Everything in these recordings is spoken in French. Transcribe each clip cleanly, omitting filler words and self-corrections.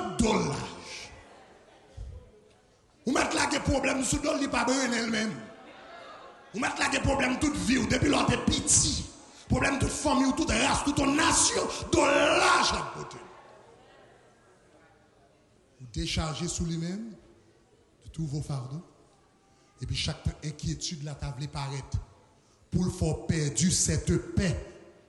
dolage. Ou mettre là des problèmes sous dol, il pas brûler elle-même. Ou mettre là des problèmes toute vie, depuis l'autre petit. Problème toute famille, toute race, toute nation, dolage à côté. Vous déchargez sous lui-même de tous vos fardeaux. Et puis chaque inquiétude la table paraître. Pour le faire perdu cette paix.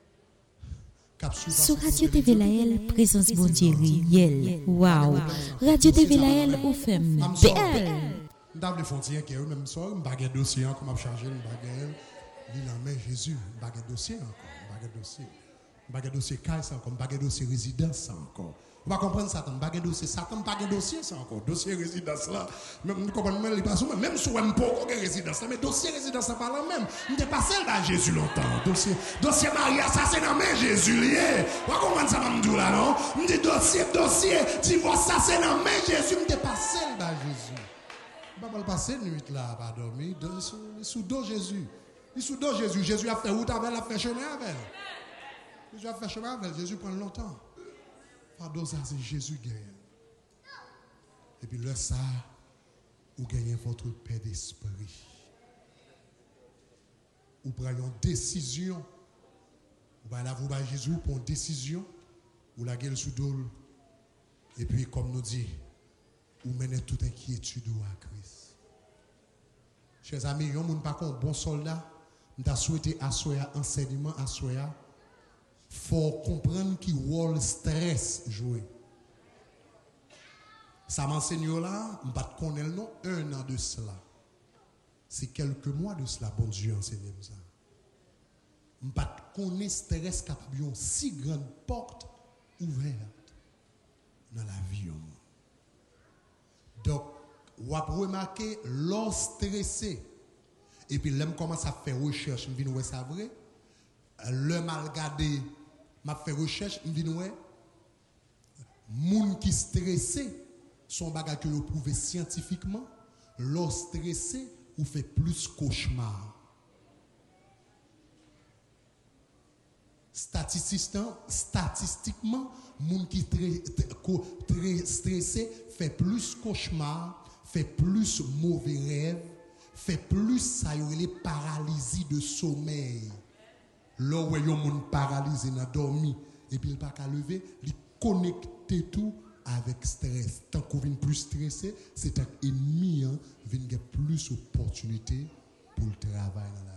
Sur Radio TV Laël, présence bon Dieu réel. Waouh. Radio TV Laël, ou femme belle. Dans les frontières qui même soir, un baguette dossier comme chargé une baguette. Il en met Jésus, un baguette dossier encore, un baguette dossier. Un baguette dossier caille ça encore, un baguette dossier résidence ça encore. On va comprendre Satan, baguette dossier, Satan baguette dossier ça encore, dossier résidence là. Même nous comprenons même les personnes, même si on pas encore résidence là, mais dossier résidence ça pas la même. On dépassé là Jésus longtemps. Dossier Maria ça c'est dans main Jésus lié. On va comprendre ça m'dou là non? On dit dossier divorce ça c'est dans main Jésus, on dépassé là Jésus. On va pas passer nuit là pas dormir sous dos Jésus. Il sous dos Jésus. Jésus a fait route avec, il a fait chemin avec. Jésus a fait chemin avec. Jésus prend longtemps. Pardon, ça c'est Jésus gagne. Et puis là, ça, vous gagnez votre paix d'esprit. Vous prenez une décision. Vous allez vous battre Jésus pour une décision. Vous la gueule sous dos. Et puis, comme nous dit, vous menez toute inquiétude à Christ. Chers amis, vous n'avez pas un bon soldat. Nous avons souhaité assoyer enseignement, assoyer. Il faut comprendre qui rôle stress jouer. Ça m'enseigne là, je ne sais pas connaître le nom, 1 an de cela. C'est quelques mois de cela, bon Dieu enseigne ça. Je ne sais pas connaître stress qui a une si grande porte ouverte dans la vie. Donc, vous avez remarqué, l'on stressé. Et puis, l'homme commence à faire recherche, je viens ça vrai. L'homme a regardé, m'a fait recherche, je viens ouais. Moun qui stressé, son bagage que vous prouvez scientifiquement, l'on stressé ou fait plus cauchemar. Statistiquement, moun qui très stressé fait plus cauchemar, fait plus mauvais rêves, fait plus ça y les paralysie de sommeil. Là où yon moun paralysé n'a dormi et puis il pas qu'à lever, il connecte tout avec stress. Tant qu'on vient plus stressé, c'est un ennemi vient get plus d'opportunités pour le travail dans la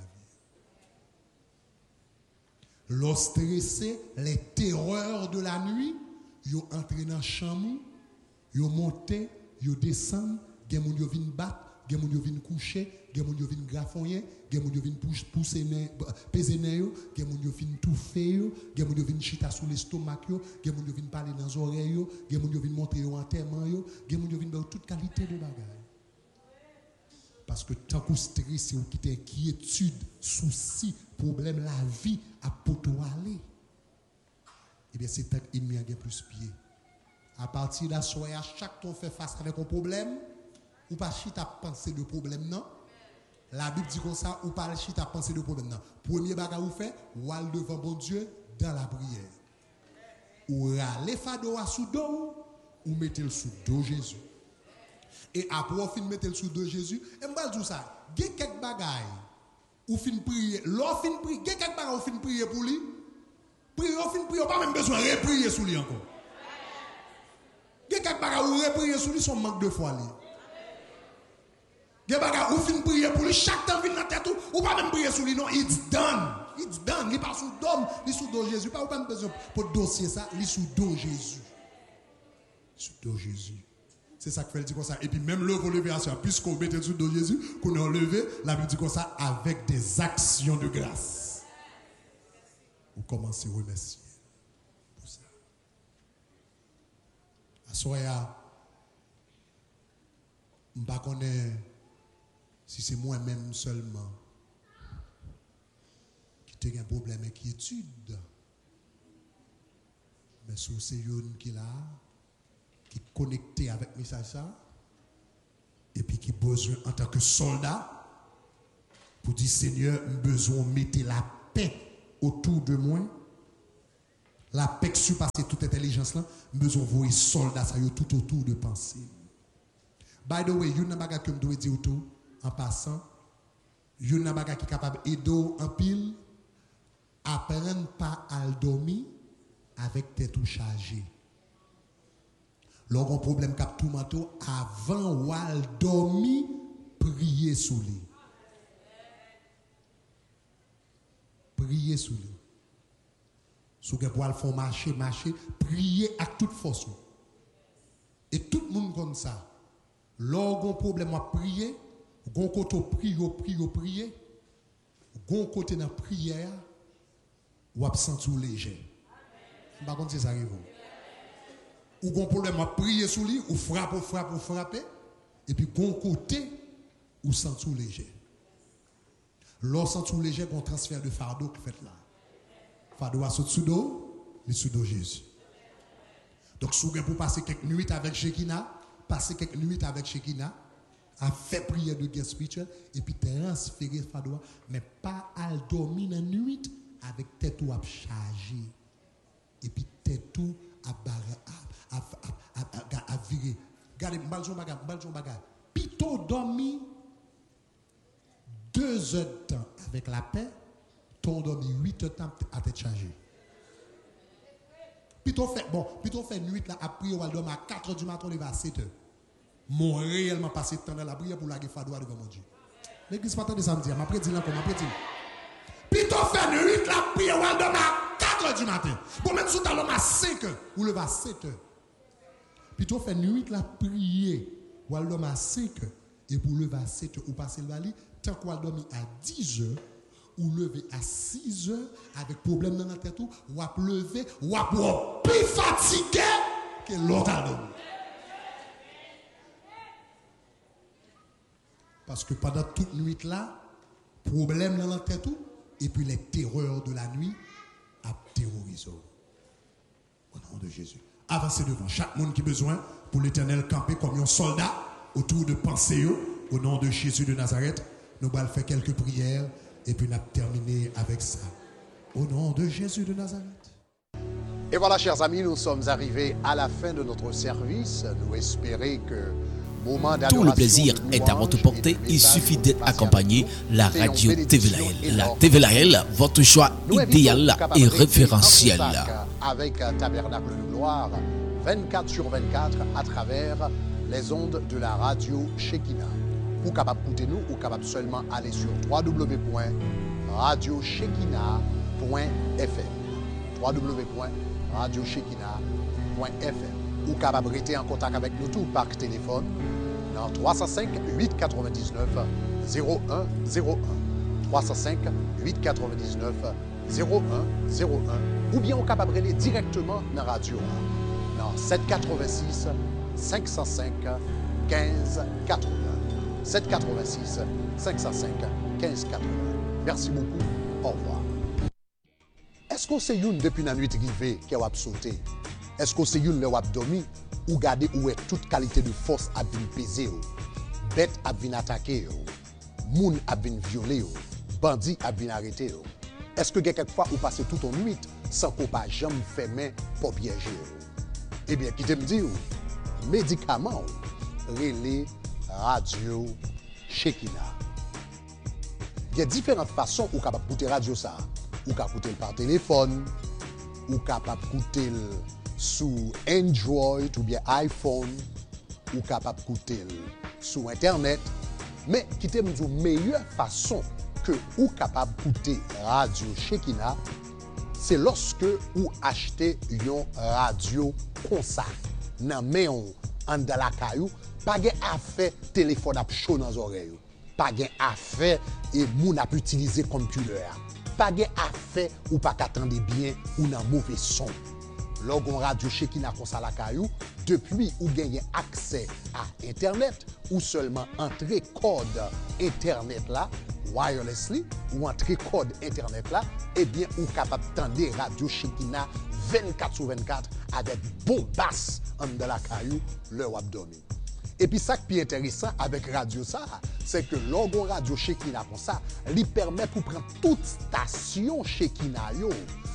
vie. L'on stressé, les terreurs de la nuit, yon entré dans chambre, yon monté, yon descend, gen moun yo vinn battre, gen moun yo vinn coucher, gen moun yo vinn grafonyer, gen moun yo vinn pousser peser yo, gen moun yo vinn touffer yo, gen moun yo vinn chita sous l'estomac yo, gen moun yo vinn parler dans oreilles yo, gen moun yo vinn montrer yo enterrement yo, gen moun yo vinn ba toute qualité de bagage. Parce que tant qu'on stress ou qui inquiétude, souci, problème la vie à poto aller. Eh bien c'est tant ennemi a plus pied. À partir de la soirée, à chaque fois fait face avec un problème, ou pas chita penser de problème non. La Bible dit comme ça, ou pas chita penser de problème non. Premier bagage ou fait, ou aller devant bon Dieu dans la prière. Ou râler fado à sous dos, ou mettez le sous dos Jésus. Et après on fin mettre le sous dos Jésus, et m'bal tout ça, il y a quelques bagages ou fin prier, l'on fin prier, il y a quelques bagages ou fin prier pour lui. Prier ou fin prier, pas même besoin de reprier sur lui encore. Il y a quelques bagages ou reprier sur lui son manque de foi lui. Il y a des bagages ou fin prier pour lui, chaque temps vient dans tête ou pas même prier sur lui non, it's done. It's done, il pas sous d'homme, il sous dos Jésus, pas ou même besoin pour dossier ça, il sous dos Jésus. Sous dos Jésus. C'est ça que fait dit comme ça. Et puis même le lever à soi, puisqu'on mettait sous dos Jésus, qu'on a levé, la Bible dit comme ça, avec des actions de grâce. Vous commencez à remercier pour ça. À soya, je ne sais pas si c'est moi-même seulement qui ai un problème d'inquiétude. Mais si c'est une qui là, qui est connecté avec le message ça, et puis qui a besoin en tant que soldat pour dire Seigneur, j'ai besoin de mettre la paix autour de moi. La paix qui surpasse toute intelligence là, besoin de soldats ça tout autour de pensée. By the way, il y a une bagarre que je dois dire tout en passant. Il y a une bagarre qui est capable d'aider en pile. Apprendre pas à dormir avec tête tout chargée. Lorsqu'on problème cap tout manteau avant ou al dormir, prier sous lui. Prier sous lui. Sous que pour faire marcher, prier à toute force. Et tout le monde comme ça. Lorsqu'on problème à prier, gon côté prier, gon côté dans prière, ou absent ou léger. Par contre, c'est ça arrive. Ou gon problème à prier sous lui, ou frapper, et puis gon côté ou sent ou léger. Lorsque sent ou léger, gon transfert de fardeau qui fait là. Fardeau à sous dos, le sous dos Jésus. Donc, si vous pour passer quelques nuits avec Shekinah, à faire prière de guerre spirituelle, et puis transférer fardeau, mais pas à dormir dans la nuit avec tête ou à charger. Et puis tête ou à virer. Regardez, m'baljon bagage. Plutôt dormir 2 heures de temps avec la paix, ton dormir 8 heures de temps à tête chargée. Plutôt fait nuit là, après on va dormir à 4 heures du matin, on va à 7 heures. Mon réellement passé de temps dans la prière pour la fadoua devant mon Dieu. L'église pas de samedi, m'a prédit là comment prédit. Plutôt fait nuit là, prière on va dormir à 4 heures du matin. Bon même si tu as à 5 heures, ou lever à 7 heures. Plutôt fait nuit là, prier ou va dormir à 5 heures et pour lever à 7 heures ou passer le vallée, tant qu'on va dormir à 10 heures ou lever à 6 heures avec problème dans la tête ou va lever ou va plus fatigué que l'autre a dormi. Parce que pendant toute nuit là, problème dans la tête ou et puis les terreurs de la nuit a terrorisé. Au nom de Jésus. Avancez devant chaque monde qui a besoin pour l'Éternel camper comme un soldat autour de pensée au nom de Jésus de Nazareth. Nous allons faire quelques prières et puis nous allons terminer avec ça. Au nom de Jésus de Nazareth. Et voilà, chers amis, nous sommes arrivés à la fin de notre service. Nous espérons que tout le plaisir est à votre portée. Il suffit d'être accompagné la radio TVLAL. La TVLAL, votre choix idéal et référentiel. Avec Tabernacle de Gloire, 24 sur 24 à travers les ondes de la radio Shekinah. Ou capable d'écouter nous, ou capable seulement aller sur www.radioshekinah.fm. www.radioshekinah.fm. Ou capable de rester en contact avec nous tout par téléphone dans 305 899 0101. 305 899 0101. Ou bien on capable de aller directement dans la radio dans 786 505 1580. 786 505 1580. Merci beaucoup. Au revoir. Est-ce que c'est une depuis la nuit rivée qui a sauté? Est-ce que c'est une le wap dormi ou garder où est toute qualité de force a venu peser? Bête a venu attaquer? Moun a venu violer? Bandit a venu arrêter? Est-ce que quelquefois vous passez toute une nuit sans qu'on pas jamais fermer pour piéger? Eh bien, qui te me dit, médicaments, relais, radio, Shekinah. Il y a différentes façons où capable d'écouter radio ça. Ou capable d'écouter par téléphone, ou capable d'écouter sous Android ou bien iPhone, ou capable d'écouter sous Internet. Mais qui te me dit meilleure façon que ou capable d'écouter radio Shekinah, c'est lorsque vous achetez une radio comme ça. Nan men en dans la caillou, pas gen affaire téléphone à chaud dans les oreilles. Pas gen affaire et moun a utiliser comme couleur. Pas gen affaire ou pas qu'attendre bien ou nan mauvais son. Logon radio Shekinah comme ça la caillou, depuis ou gagne accès à internet ou seulement entrer code internet là wirelessly ou entrer code internet là, eh bien ou capable tendre radio Shekinah 24 sur 24 avec bon basse en de la caillou le wap dormi. Et puis ça qui est intéressant avec radio ça, c'est que logo radio Shekinah comme ça, lui permet pour prendre toute station Shekinah yo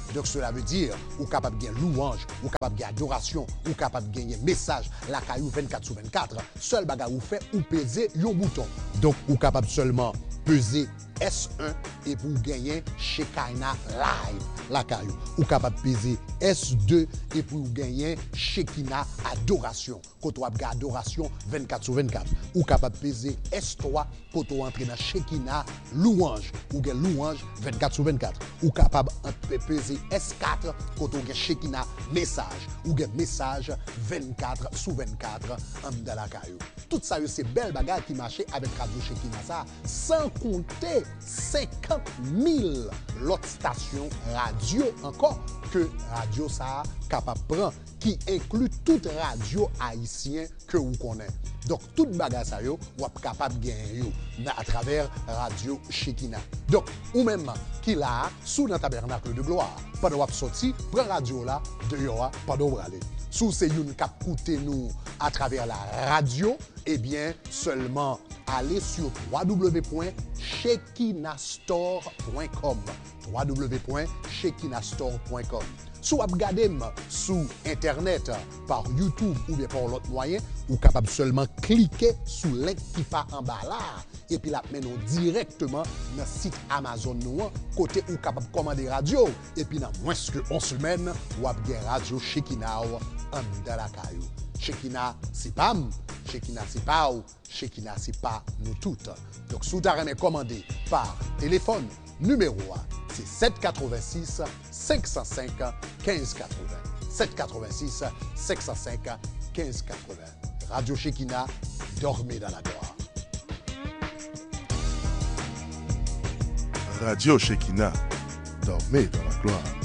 Donc cela veut dire ou capable de gagner louange, ou capable de gagner adoration, ou capable de gagner message, la caillou 24/24. Seul bagage ou fait ou peser un bouton. Donc ou capable seulement peser S1 et pour gagner Shekinah Live la caillou. Ou capable peser S2 et pour gagner Shekinah Adoration. Quand on a adoration 24/24. Ou capable peser S3 quand on entre dans Shekinah Louange. Ou gagne louange 24/24. Ou capable peser S4 quand on gagne Shekinah Message. Ou gagne message 24/24 dans la caillou. Tout ça c'est belle bagarre qui marchait avec Radio Shekinah ça sans compter 50 000 l'autre station radio encore que radio ça capable prendre qui inclut toute radio haïtien que vous connaissez. Donc toute bagarre ça yo ou capable gagner à travers Radio Shekinah. Donc ou même qui là sous dans tabernacle de gloire pendant wap sorti prend radio là dehors pendant aller. Sous c'est une cap coûter nous à travers la radio, eh bien seulement aller sur www.shekinahstore.com www.shekinahstore.com. Si vous regardez sur internet par YouTube ou bien par l'autre moyen, vous capable seulement cliquer sur le lien qui va en bas là et puis là mène directement dans le site Amazon nous côté où capable commander radio et puis dans moins que 1 semaine vous avez radio Shekinah en dans la caillou. Shekinah c'est pas Shekinah c'est pas ou Shekinah c'est pas nous toutes. Donc si vous avez commandé par téléphone numéro 1 c'est 786 505 1580 786 505 1580. Radio Shekinah, dormez dans la gloire. Radio Shekinah, dormez dans la gloire.